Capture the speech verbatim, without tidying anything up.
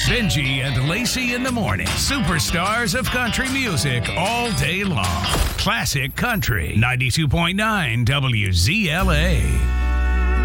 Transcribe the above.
Benji and Lacey in the morning. Superstars of country music all day long. Classic Country ninety-two point nine W Z L A.